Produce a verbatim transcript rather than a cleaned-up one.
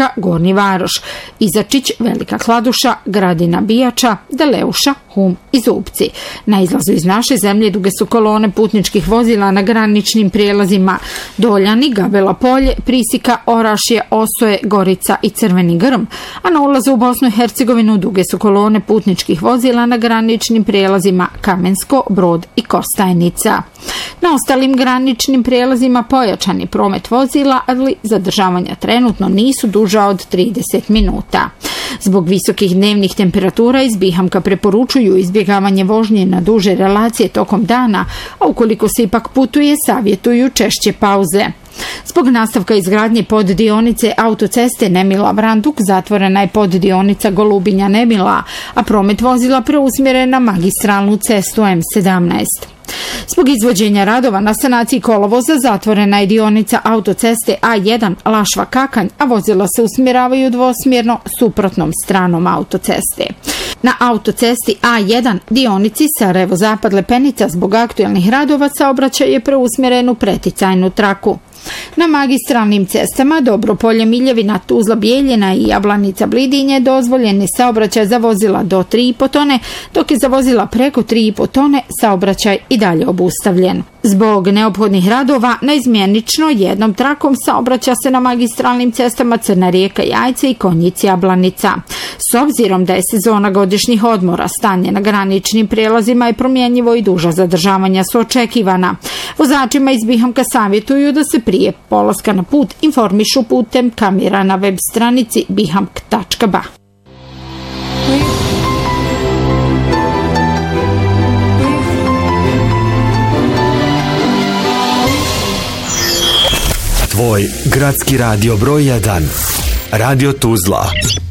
Gornji Varoš, Izačić, Velika Kladuša, Gradina, Bijača, Deleuša, Hum i Zubci. Na izlazu iz naše zemlje duge su kolone putničkih vozila na graničnim prijelazima Doljani, Gabela Polje, Prisika, Orašje, Osoje, Gorica i Crveni Grm, a na ulazu u Bosnu i Hercegovinu duge su kolone putničkih vozila na graničnim prijelazima Kamensko, Brod i Kostajnica. Na ostalim graničnim prijelazima pojačani promet vozila, ali zadržavanja trenutno nisu duža od trideset minuta. Zbog visokih dnevnih temperatura iz Bihamka preporučuju izbjegavanje vožnje na duže relacije tokom dana, a ukoliko se ipak putuje, savjetuju češće pauze. Zbog nastavka izgradnje poddionice autoceste Nemila-Vranduk zatvorena je poddionica Golubinja-Nemila, a promet vozila preusmjeren na magistralnu cestu M sedamnaest. Zbog izvođenja radova na sanaciji kolovoza zatvorena je dionica autoceste A jedan Lašva-Kakanj, a vozila se usmjeravaju dvosmjerno suprotnom stranom autoceste. Na autocesti A jedan dionici Sarajevo-Zapad Lepenica zbog aktualnih radova saobraćaj je preusmjeren u preticajnu traku. Na magistralnim cestama Dobropolje, Miljevina, Tuzla, Bijeljina i Jablanica, Blidinje dozvoljen je saobraćaj za vozila do tri i po tone, dok je za vozila preko tri i po tone saobraćaj i dalje obustavljen. Zbog neophodnih radova naizmjenično jednom trakom saobraća se na magistralnim cestama Crna Rijeka, Jajce i Konjic, Jablanica. S obzirom da je sezona godišnjih odmora, stanje na graničnim prijelazima je promjenjivo i duža zadržavanja su očekivana. Vozačima iz Bihamka savjetuju da se prije polaska na put informišu putem kamera na web stranici bihamk tačka ba. Tvoj gradski radio broj jedan, Radio Tuzla.